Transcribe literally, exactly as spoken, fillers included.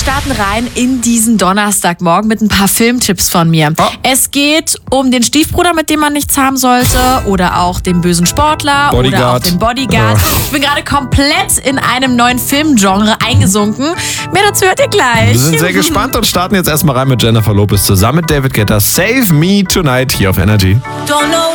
starten rein in diesen Donnerstagmorgen mit ein paar Filmtipps von mir. Oh. Es geht um den Stiefbruder, mit dem man nichts haben sollte, oder auch den bösen Sportler Bodyguard. oder auch den Bodyguard. Ja. Ich bin gerade komplett in einem neuen Filmgenre eingesunken. Mehr dazu hört ihr gleich. Wir sind sehr gespannt und starten jetzt erstmal rein mit Jennifer Lopez zusammen mit David Guetta. Save Me Tonight hier auf Energy. Don't know